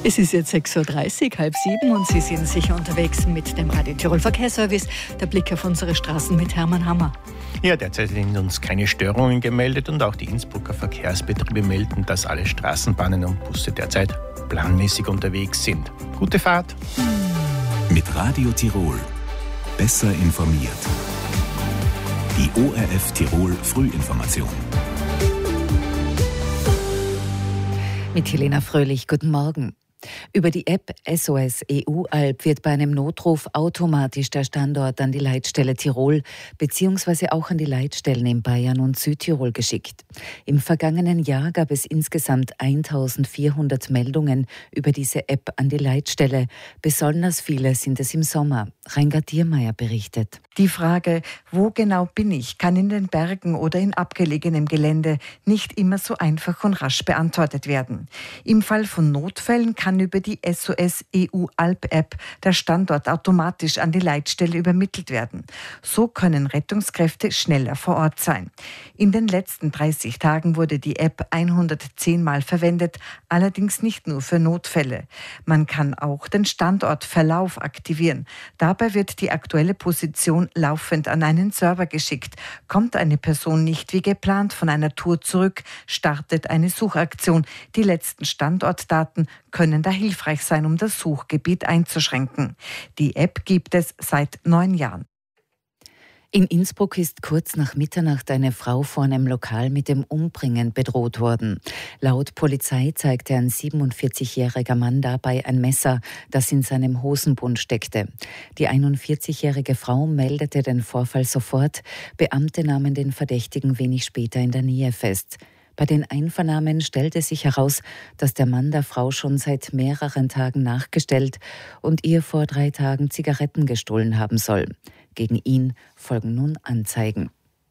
Es ist jetzt 6.30 Uhr, 6:30 und Sie sind sicher unterwegs mit dem Radio Tirol Verkehrsservice. Der Blick auf unsere Straßen mit Hermann Hammer. Ja, derzeit sind uns keine Störungen gemeldet und auch die Innsbrucker Verkehrsbetriebe melden, dass alle Straßenbahnen und Busse derzeit planmäßig unterwegs sind. Gute Fahrt! Mit Radio Tirol. Besser informiert. Die ORF Tirol Frühinformation. Mit Helena Fröhlich, guten Morgen. Über die App SOS EU-Alp wird bei einem Notruf automatisch der Standort an die Leitstelle Tirol bzw. auch an die Leitstellen in Bayern und Südtirol geschickt. Im vergangenen Jahr gab es insgesamt 1400 Meldungen über diese App an die Leitstelle. Besonders viele sind es im Sommer. Reingard Diermeier berichtet. Die Frage, wo genau bin ich, kann in den Bergen oder in abgelegenem Gelände nicht immer so einfach und rasch beantwortet werden. Im Fall von Notfällen kann über die SOS EU-Alp-App der Standort automatisch an die Leitstelle übermittelt werden. So können Rettungskräfte schneller vor Ort sein. In den letzten 30 Tagen wurde die App 110 Mal verwendet, allerdings nicht nur für Notfälle. Man kann auch den Standortverlauf aktivieren. Dabei wird die aktuelle Position laufend an einen Server geschickt. Kommt eine Person nicht wie geplant von einer Tour zurück, startet eine Suchaktion. Die letzten Standortdaten können da hilfreich sein, um das Suchgebiet einzuschränken. Die App gibt es seit 9 Jahren. In Innsbruck ist kurz nach Mitternacht eine Frau vor einem Lokal mit dem Umbringen bedroht worden. Laut Polizei zeigte ein 47-jähriger Mann dabei ein Messer, das in seinem Hosenbund steckte. Die 41-jährige Frau meldete den Vorfall sofort. Beamte nahmen den Verdächtigen wenig später in der Nähe fest. Bei den Einvernahmen stellte sich heraus, dass der Mann der Frau schon seit mehreren Tagen nachgestellt und ihr vor 3 Tagen Zigaretten gestohlen haben soll. Gegen ihn folgen nun Anzeigen.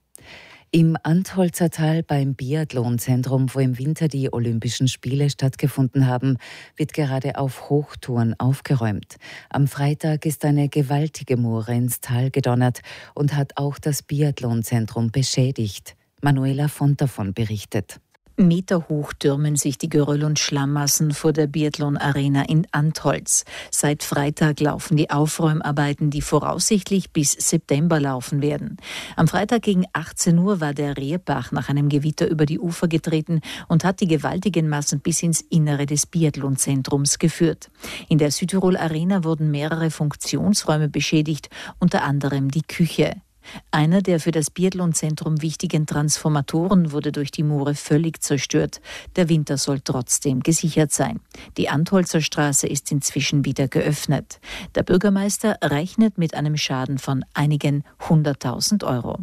Im Antholzer Tal beim Biathlonzentrum, wo im Winter die Olympischen Spiele stattgefunden haben, wird gerade auf Hochtouren aufgeräumt. Am Freitag ist eine gewaltige Moore ins Tal gedonnert und hat auch das Biathlonzentrum beschädigt. Manuela Font davon berichtet. Meterhoch türmen sich die Geröll- und Schlammmassen vor der Biathlon-Arena in Antholz. Seit Freitag laufen die Aufräumarbeiten, die voraussichtlich bis September laufen werden. Am Freitag gegen 18 Uhr war der Rehbach nach einem Gewitter über die Ufer getreten und hat die gewaltigen Massen bis ins Innere des Biathlonzentrums geführt. In der Südtirol Arena wurden mehrere Funktionsräume beschädigt, unter anderem die Küche. Einer der für das Biathlonzentrum wichtigen Transformatoren wurde durch die Moore völlig zerstört. Der Winter soll trotzdem gesichert sein. Die Antholzer Straße ist inzwischen wieder geöffnet. Der Bürgermeister rechnet mit einem Schaden von einigen 100.000 Euro.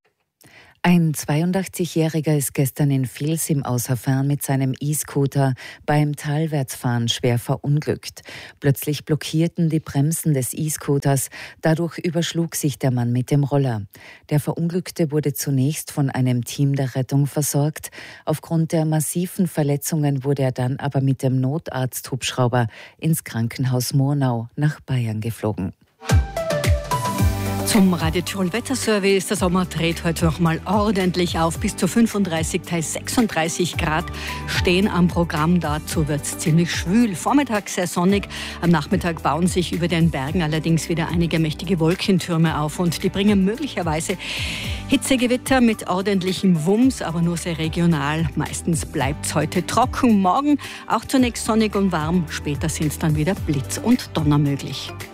Ein 82-Jähriger ist gestern in Vils im Außerfern mit seinem E-Scooter beim Talwärtsfahren schwer verunglückt. Plötzlich blockierten die Bremsen des E-Scooters. Dadurch überschlug sich der Mann mit dem Roller. Der Verunglückte wurde zunächst von einem Team der Rettung versorgt. Aufgrund der massiven Verletzungen wurde er dann aber mit dem Notarzt-Hubschrauber ins Krankenhaus Murnau nach Bayern geflogen. Zum Radio Tirol Wetterservice. Der Sommer dreht heute noch mal ordentlich auf. Bis zu 35, teils 36 Grad stehen am Programm. Dazu wird es ziemlich schwül. Vormittags sehr sonnig. Am Nachmittag bauen sich über den Bergen allerdings wieder einige mächtige Wolkentürme auf. Und die bringen möglicherweise Hitzegewitter mit ordentlichem Wumms, aber nur sehr regional. Meistens bleibt es heute trocken. Morgen auch zunächst sonnig und warm. Später sind es dann wieder Blitz und Donner möglich.